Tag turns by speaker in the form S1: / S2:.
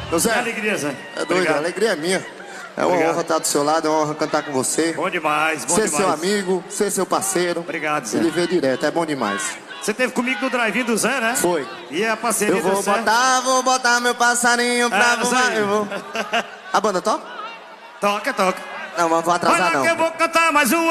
S1: Ô Zé,
S2: Que alegria, Zé.
S1: é doido,
S2: Obrigado.
S1: a alegria é minha. É uma
S2: Obrigado.
S1: honra estar do seu lado, é uma honra cantar com você.
S2: Bom demais, bom
S1: Ser
S2: demais.
S1: seu amigo, ser seu parceiro.
S2: Obrigado, Zé.
S1: Ele veio direto, é bom demais.
S2: Você teve comigo no drive-in do Zé, né?
S1: Foi.
S2: E a parceria
S1: Eu
S2: do
S1: vou
S2: Zé.
S1: botar meu passarinho pra
S2: isso
S1: voar.
S2: aí.
S1: Eu vou. A banda toca?
S2: Toca, toca.
S1: Não, mas vou atrasar
S2: Olha
S1: não.
S2: que eu vou cantar mais um